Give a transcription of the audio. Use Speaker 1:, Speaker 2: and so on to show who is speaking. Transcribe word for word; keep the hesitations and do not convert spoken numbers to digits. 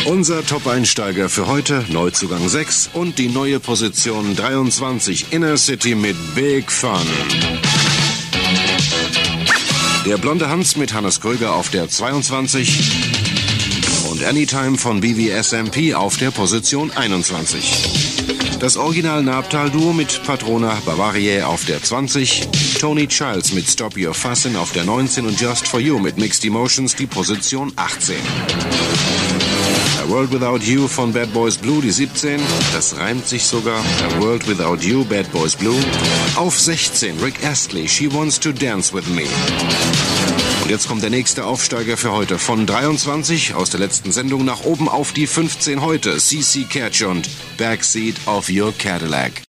Speaker 1: Unser Top-Einsteiger für heute, Neuzugang sechs und die neue Position dreiundzwanzig, Inner City mit Big Fun. Der blonde Hans mit Hannes Kröger auf der zweiundzwanzig und Anytime von B V S M P auf der Position einundzwanzig. Das Original Nabtal-Duo mit Patrona Bavaria auf der zwanzig, Tony Childs mit Stop Your Fussin' auf der neunzehn und Just For You mit Mixed Emotions die Position achtzehn. A World Without You von Bad Boys Blue die siebzehn, das reimt sich sogar, A World Without You, Bad Boys Blue. Auf sechzehn Rick Astley, She Wants to Dance With Me. Und jetzt kommt der nächste Aufsteiger für heute. Von dreiundzwanzig aus der letzten Sendung nach oben auf die fünfzehn heute. C C Catch und Backseat of Your Cadillac.